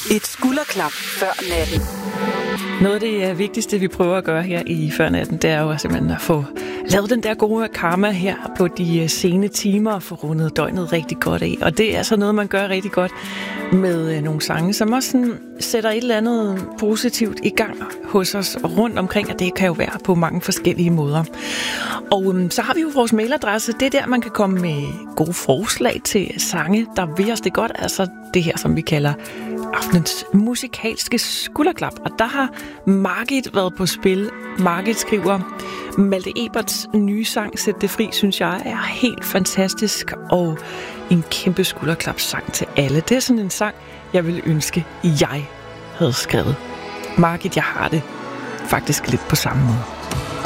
Et skulderklap før natten. Noget af det vigtigste, vi prøver at gøre her i Førnatten, det er jo simpelthen at få lavet den der gode karma her på de sene timer og få rundet døgnet rigtig godt af. Og det er så noget, man gør rigtig godt med nogle sange, som også sådan sætter et eller andet positivt i gang hos os rundt omkring, og det kan jo være på mange forskellige måder. Og så har vi jo vores mailadresse. Det er der, man kan komme med gode forslag til sange, der vil os det godt. Altså det her, som vi kalder aftenens musikalske skulderklap. Og der har Margit været på spil. Margit skriver, Malte Eberts nye sang, Sæt det fri, synes jeg er helt fantastisk. Og en kæmpe skulderklapsang til alle. Det er sådan en sang, jeg ville ønske, jeg havde skrevet. Margit, jeg har det faktisk lidt på samme måde.